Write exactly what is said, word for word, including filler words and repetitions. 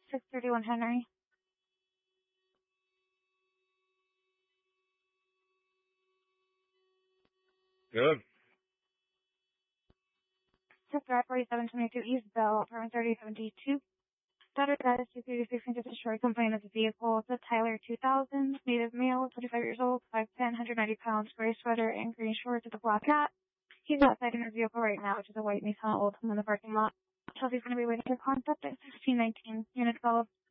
six thirty-one Henry. Good. Test drive forty-seven twenty-two East Bell, apartment thirty seventy-two. Daughter status two thirty-six into destroyed, complaint of the vehicle. It's a Tyler two thousand, native male, twenty-five years old, five ten, one hundred ninety pounds, gray sweater and green shorts with a black hat. He's outside in his vehicle right now, which is a white Nissan Altima in the parking lot. Chelsea's going to be waiting for contact at sixteen nineteen. Unit twelve.